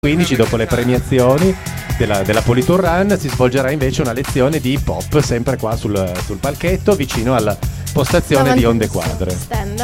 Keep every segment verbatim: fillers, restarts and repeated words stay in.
quindici, dopo le premiazioni della, della Politour Run, si svolgerà invece una lezione di hip hop, sempre qua sul, sul palchetto, vicino alla postazione Davanti di Onde al Quadre. Stand.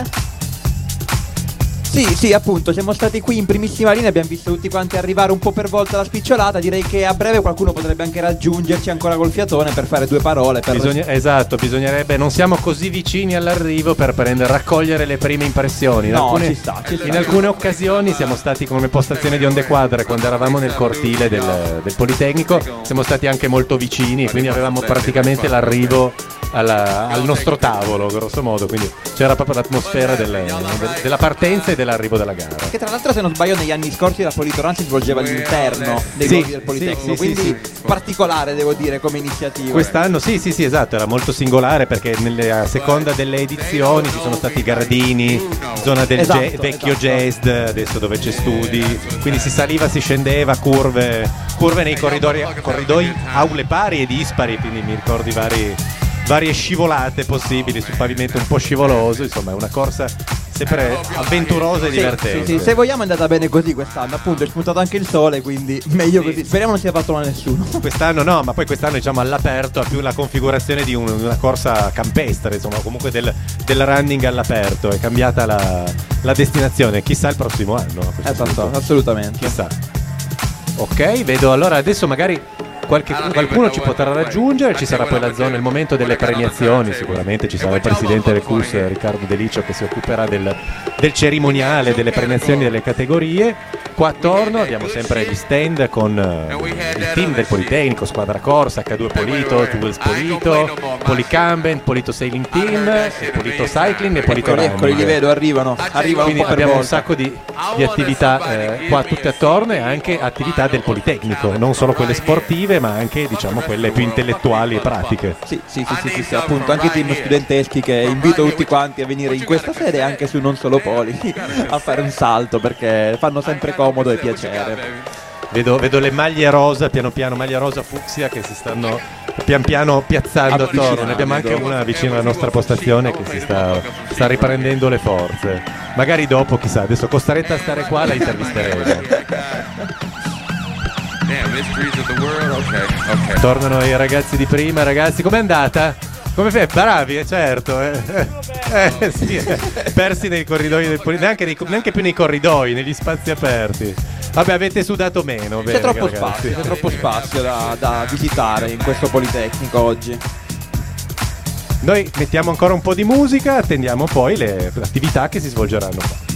Sì, sì, appunto, siamo stati qui in primissima linea, abbiamo visto tutti quanti arrivare un po' per volta la spicciolata. Direi che a breve qualcuno potrebbe anche raggiungerci ancora col fiatone per fare due parole per Bisogna, esatto, bisognerebbe, non siamo così vicini all'arrivo per prendere, raccogliere le prime impressioni. In, No, alcune, ci sta, ci sta. in alcune occasioni siamo stati come postazione di Onde Quadre, quando eravamo nel cortile del, del Politecnico, siamo stati anche molto vicini, quindi avevamo praticamente l'arrivo alla, al nostro tavolo, grosso modo, quindi c'era proprio l'atmosfera del, del, della partenza e dell'arrivo della gara. Che tra l'altro, se non sbaglio, negli anni scorsi la Politour Run si svolgeva all'interno dei Sì, luoghi del Politecnico, sì, sì, quindi sì, sì. particolare, devo dire, come iniziativa. Quest'anno sì, sì, sì, esatto, era molto singolare perché nella seconda delle edizioni ci sono stati gradini, zona del Esatto, ge- vecchio esatto. jazz, adesso dove c'è studi, quindi si saliva, si scendeva, curve, curve nei corridoi, corridoi aule pari e dispari, quindi mi ricordi vari, varie scivolate possibili sul pavimento un po' scivoloso, insomma è una corsa sempre avventurosa e Sì, divertente. sì, sì, se vogliamo è andata bene così quest'anno, appunto è spuntato anche il sole, quindi meglio così. Speriamo non sia fatto male a nessuno. Quest'anno no, ma poi quest'anno diciamo all'aperto ha più la configurazione di un- una corsa campestre, insomma, comunque del, del running all'aperto, è cambiata la, la destinazione, chissà il prossimo anno. a questo Esatto, punto. assolutamente. Chissà. Ok, vedo allora adesso magari qualche, qualcuno ci potrà raggiungere, ci sarà poi la zona, il momento delle premiazioni, sicuramente ci sarà il presidente del C U S Riccardo De Licio che si occuperà del, del cerimoniale, delle premiazioni delle categorie. Qua attorno abbiamo sempre gli stand con eh, il team del Politecnico, Squadra Corsa, acca due Polito, Tools Polito, Policambent, Polito Sailing Team, Polito Cycling e Polito Eccoli, eccoli, li Running. vedo, arrivano, arrivano Quindi un po' per abbiamo un volta. sacco di, di attività eh, qua tutte attorno e anche attività del Politecnico, non solo quelle sportive ma anche diciamo quelle più intellettuali e pratiche. Sì, sì, sì, sì, sì, sì, appunto, anche i team studenteschi che invito tutti quanti a venire in questa sede e anche su Non Solo Poli a fare un salto perché fanno sempre comodo e piacere. Vedo, vedo le maglie rosa, piano piano, maglia rosa fucsia che si stanno pian piano piazzando attorno. Ne abbiamo anche una vicino alla nostra postazione che si sta, sta riprendendo le forze. Magari dopo, chissà, adesso costretta a stare qua la intervisteremo. Tornano i ragazzi di prima, ragazzi, com'è andata? Come fai? Bravi, eh, certo. Eh, eh, sì, eh. Persi nei corridoi del Politecnico, neanche, nei- neanche più nei corridoi, negli spazi aperti. Vabbè, avete sudato meno. C'è bene, troppo ragazzi. spazio, c'è troppo spazio da, da visitare in questo Politecnico oggi. Noi mettiamo ancora un po' di musica, attendiamo poi le attività che si svolgeranno qua.